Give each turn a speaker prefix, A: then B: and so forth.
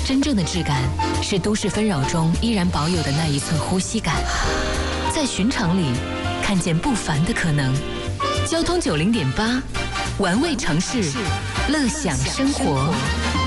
A: 真正的质感是都市纷扰中依然保有的那一寸呼吸感，在寻常里看见不凡的可能。交通90.8，玩味城市，乐享生活。